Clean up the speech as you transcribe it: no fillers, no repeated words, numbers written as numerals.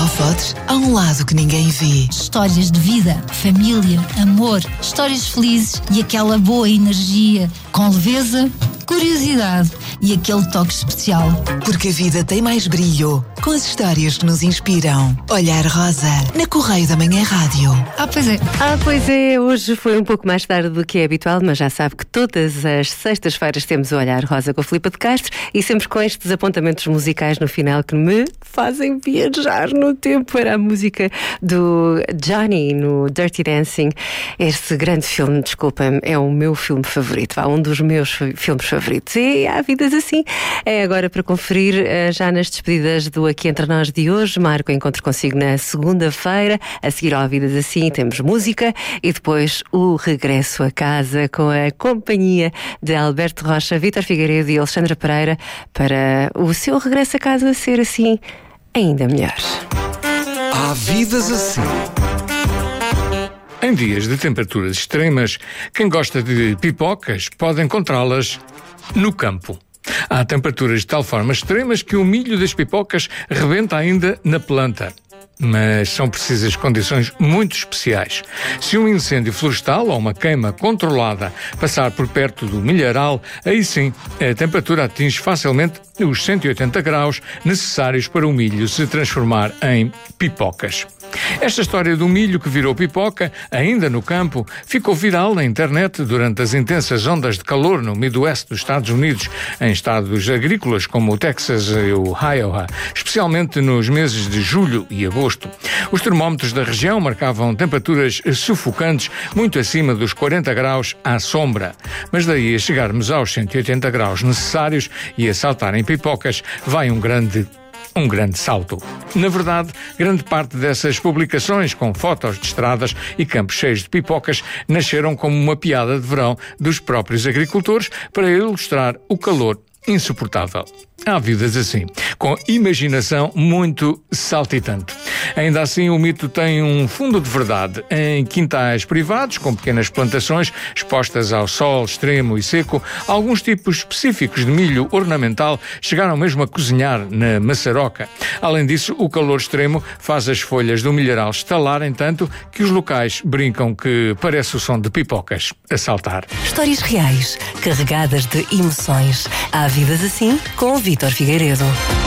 holofotes, há um lado que ninguém vê. Histórias de vida, família, amor, histórias felizes e aquela boa energia, com leveza, curiosidade e aquele toque especial. Porque a vida tem mais brilho com as histórias que nos inspiram. Olhar Rosa, na Correio da Manhã Rádio. Pois é, hoje foi um pouco mais tarde do que é habitual, mas já sabe que todas as sextas-feiras temos o Olhar Rosa com a Filipa de Castro e sempre com estes apontamentos musicais no final que me fazem viajar no tempo. Era a música do Johnny no Dirty Dancing. Este grande filme, desculpa-me, é o meu filme favorito, um dos meus filmes favoritos. E há vidas assim. É agora para conferir já nas despedidas do Aqui Entre Nós de hoje. Marco encontro consigo na segunda-feira. A seguir ao Vidas Assim temos música e depois o regresso a casa com a companhia de Alberto Rocha, Vítor Figueiredo e Alexandra Pereira para o seu regresso a casa ser assim ainda melhor. Há vidas assim. Em dias de temperaturas extremas, quem gosta de pipocas pode encontrá-las no campo. Há temperaturas de tal forma extremas que o milho das pipocas rebenta ainda na planta. Mas são precisas condições muito especiais. Se um incêndio florestal ou uma queima controlada passar por perto do milharal, aí sim a temperatura atinge facilmente os 180 graus necessários para o milho se transformar em pipocas. Esta história do milho que virou pipoca, ainda no campo, ficou viral na internet durante as intensas ondas de calor no Midwest dos Estados Unidos, em estados agrícolas como o Texas e o Iowa, especialmente nos meses de julho e agosto. Os termómetros da região marcavam temperaturas sufocantes, muito acima dos 40 graus à sombra. Mas daí a chegarmos aos 180 graus necessários e a saltarem pipocas, vai um grande salto. Na verdade, grande parte dessas publicações com fotos de estradas e campos cheios de pipocas nasceram como uma piada de verão dos próprios agricultores para ilustrar o calor insuportável. Há vidas assim, com imaginação muito saltitante. Ainda assim, o mito tem um fundo de verdade. Em quintais privados, com pequenas plantações expostas ao sol extremo e seco, alguns tipos específicos de milho ornamental chegaram mesmo a cozinhar na maçaroca. Além disso, o calor extremo faz as folhas do milharal estalarem tanto que os locais brincam que parece o som de pipocas a saltar. Histórias reais, carregadas de emoções. Há vidas assim com Vítor Figueiredo.